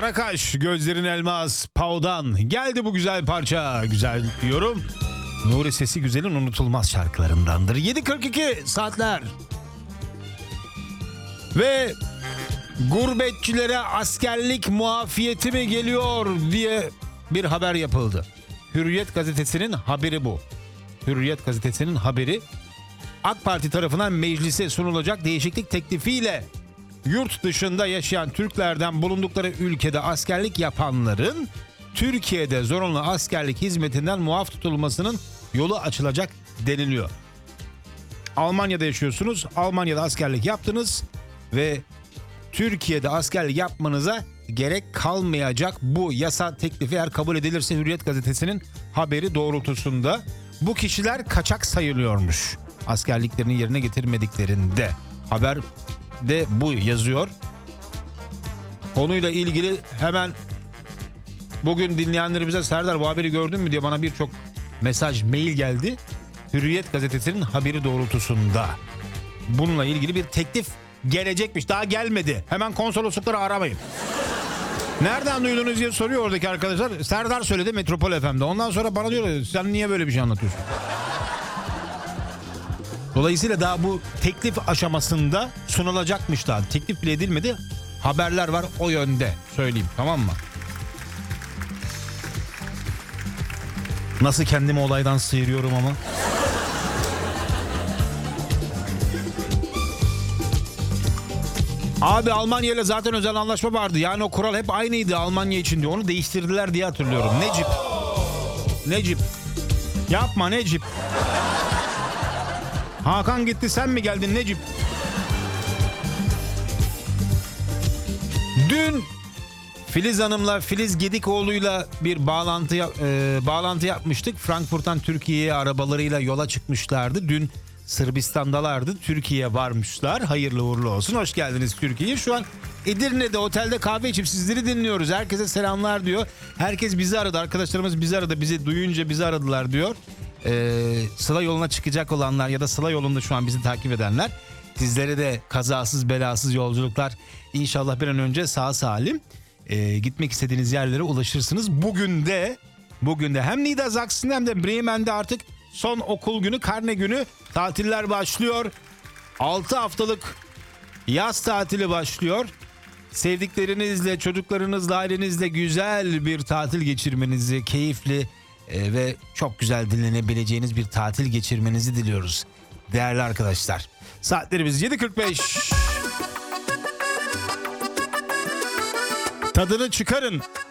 Karakaş, gözlerin elmas, Pau'dan geldi bu güzel parça. Güzel diyorum. Nuri Sesi Güzel'in unutulmaz şarkılarındandır. 7.42 saatler. Ve gurbetçilere askerlik muafiyeti mi geliyor diye bir haber yapıldı. Hürriyet gazetesinin haberi bu. Hürriyet gazetesinin haberi. AK Parti tarafından meclise sunulacak değişiklik teklifiyle yurt dışında yaşayan Türklerden bulundukları ülkede askerlik yapanların Türkiye'de zorunlu askerlik hizmetinden muaf tutulmasının yolu açılacak deniliyor. Almanya'da yaşıyorsunuz, Almanya'da askerlik yaptınız ve Türkiye'de askerlik yapmanıza gerek kalmayacak bu yasa teklifi eğer kabul edilirse Hürriyet gazetesinin haberi doğrultusunda bu kişiler kaçak sayılıyormuş. Askerliklerini yerine getirmediklerinde. Haberde bu yazıyor. Konuyla ilgili hemen bugün dinleyenlerimize Serdar bu haberi gördün mü diye bana birçok mesaj, mail geldi. Hürriyet gazetesinin haberi doğrultusunda bununla ilgili bir teklif gelecekmiş. Daha gelmedi. Hemen konsoloslukları aramayın. Nereden duydunuz diye soruyor oradaki arkadaşlar. Serdar söyledi Metropol FM'de. Ondan sonra bana diyor sen niye böyle bir şey anlatıyorsun? Dolayısıyla daha bu teklif aşamasında sunulacakmış daha. Teklif bile edilmedi. Haberler var o yönde. Söyleyeyim, tamam mı? Nasıl kendimi olaydan sıyırıyorum ama. Abi Almanya ile zaten özel anlaşma vardı. Yani o kural hep aynıydı Almanya için diyor. Onu değiştirdiler diye hatırlıyorum. Necip. Yapma Necip. Hakan gitti sen mi geldin Necip? Dün Filiz Hanım'la Filiz Gedikoğlu'yla bir bağlantı yapmıştık. Frankfurt'tan Türkiye'ye arabalarıyla yola çıkmışlardı. Dün Sırbistan'dalardı. Türkiye'ye varmışlar. Hayırlı uğurlu olsun. Hoş geldiniz Türkiye'ye. Şu an Edirne'de otelde kahve içip sizleri dinliyoruz. Herkese selamlar diyor. Herkes bizi aradı. Arkadaşlarımız bizi aradı. Bizi duyunca bizi aradılar diyor. Sıla yoluna çıkacak olanlar ya da Sıla yolunda şu an bizi takip edenler. Sizlere de kazasız belasız yolculuklar. İnşallah bir an önce sağ salim gitmek istediğiniz yerlere ulaşırsınız. Bugün de hem Niedersachsen'de hem de Bremen'de artık son okul günü, karne günü, tatiller başlıyor. 6 haftalık yaz tatili başlıyor. Sevdiklerinizle, çocuklarınızla, ailenizle güzel bir tatil geçirmenizi, keyifli ve çok güzel dinlenebileceğiniz bir tatil geçirmenizi diliyoruz. Değerli arkadaşlar. Saatlerimiz 7.45. Tadını çıkarın.